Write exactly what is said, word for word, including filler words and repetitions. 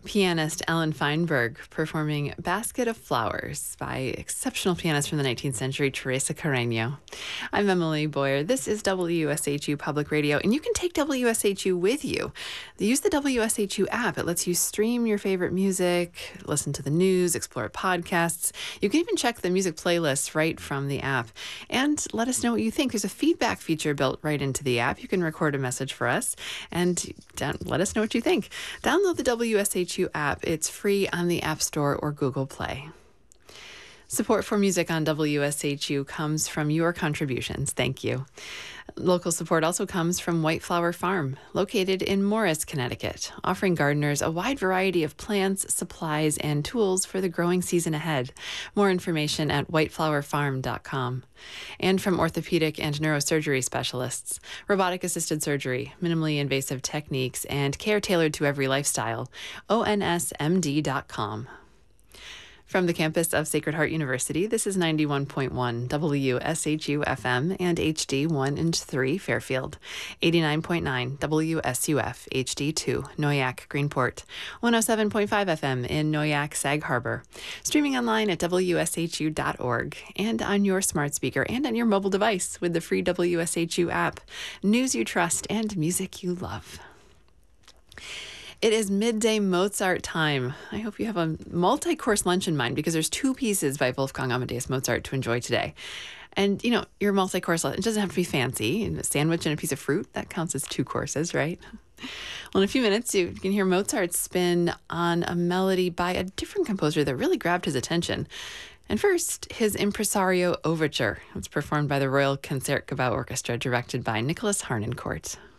Pianist Ellen Feinberg performing Basket of Flowers by exceptional pianist from the nineteenth century, Teresa Carreño. I'm Emily Boyer. This is W S H U Public Radio, and you can take W S H U with you. Use the W S H U app. It lets you stream your favorite music, listen to the news, explore podcasts. You can even check the music playlists right from the app. And let us know what you think. There's a feedback feature built right into the app. You can record a message for us and down, let us know what you think. Download the W S H U app. It's free on the App Store or Google Play. Support for music on W S H U comes from your contributions. Thank you. Local support also comes from White Flower Farm, located in Morris, Connecticut, offering gardeners a wide variety of plants, supplies, and tools for the growing season ahead. More information at white flower farm dot com. And from orthopedic and neurosurgery specialists, robotic-assisted surgery, minimally invasive techniques, and care tailored to every lifestyle, O N S M D dot com. From the campus of Sacred Heart University, this is ninety-one point one W S H U F M and H D one and three Fairfield, eighty-nine point nine W S U F H D two Noyac Greenport, one oh seven point five F M in Noyac Sag Harbor, streaming online at W S H U dot org and on your smart speaker and on your mobile device with the free W S H U app. News you trust and music you love. It is midday Mozart time. I hope you have a multi-course lunch in mind because there's two pieces by Wolfgang Amadeus Mozart to enjoy today. And, you know, your multi-course lunch, it doesn't have to be fancy. A sandwich and a piece of fruit, that counts as two courses, right? Well, in a few minutes, you can hear Mozart's spin on a melody by a different composer that really grabbed his attention. And first, his Impresario Overture. It's performed by the Royal Concertgebouw Orchestra, directed by Nicholas Harnoncourt.